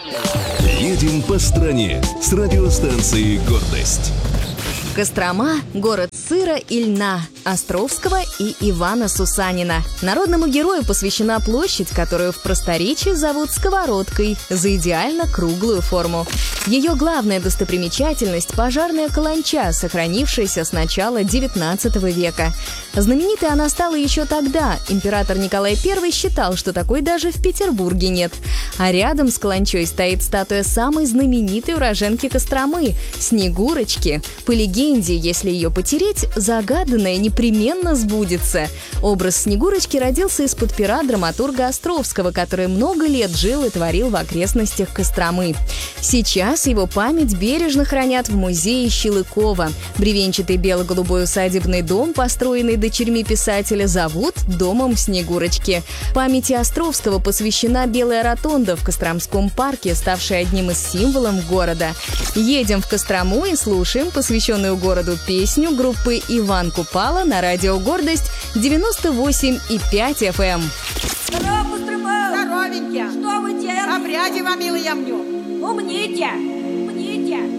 Едем по стране с радиостанцией «Гордость». Кострома – город сыра и льна Островского и Ивана Сусанина. Народному герою посвящена площадь, которую в просторечии зовут Сковородкой за идеально круглую форму. Ее главная достопримечательность – пожарная каланча, сохранившаяся с начала XIX века. Знаменитой она стала еще тогда. Император Николай I считал, что такой даже в Петербурге нет. А рядом с каланчой стоит статуя самой знаменитой уроженки Костромы – Снегурочки. По легенде, если ее потереть, загаданное непременно сбудется. Образ Снегурочки родился из-под пера драматурга Островского, который много лет жил и творил в окрестностях Костромы. Сейчас его память бережно хранят в музее Щелыкова. Бревенчатый бело-голубой усадебный дом, построенный дочерьми писателя, зовут Домом Снегурочки. Памяти Островского посвящена Белая ротонда в Костромском парке, ставшая одним из символов города. Едем в Кострому и слушаем посвященную городу песню группы Иван Купала на радио «Гордость» 98,5 FM. Здорово, Кострома! Здоровенькие! Что вы делаете? Обряди вам, милые, я мню. Умните! Умните!